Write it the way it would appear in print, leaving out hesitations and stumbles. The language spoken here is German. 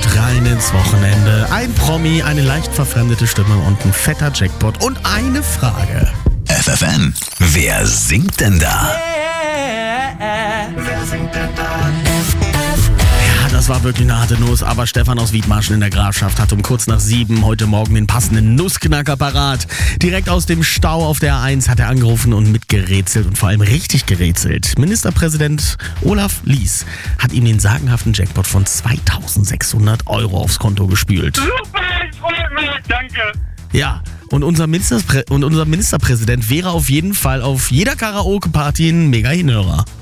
rein ins Wochenende. Ein Promi, eine leicht verfremdete Stimme und ein fetter Jackpot und eine Frage. FFN, wer singt denn da? Wer singt denn da? Ja, das war wirklich eine harte Nuss, aber Stefan aus Wiedmarschen in der Grafschaft hat um kurz nach 7 heute Morgen den passenden Nussknacker parat. Direkt aus dem Stau auf der A1 hat er angerufen und mitgerätselt und vor allem richtig gerätselt. Ministerpräsident Olaf Lies hat ihm den sagenhaften Jackpot von 2.600 € aufs Konto gespült. Super, ich freue mich, danke. Ja, und unser Ministerpräsident wäre auf jeden Fall auf jeder Karaoke-Party ein Mega-Hinhörer.